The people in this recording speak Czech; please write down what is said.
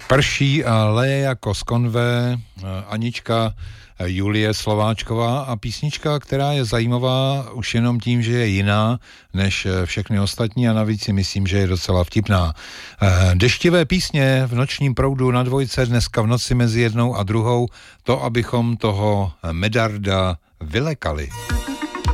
Prší a leje jako z konve, Anička Julie Slováčková a písnička, která je zajímavá už jenom tím, že je jiná než všechny ostatní a navíc si myslím, že je docela vtipná. Deštivé písně v nočním proudu na dvojce dneska v noci mezi jednou a druhou, to abychom toho Medarda vylekali.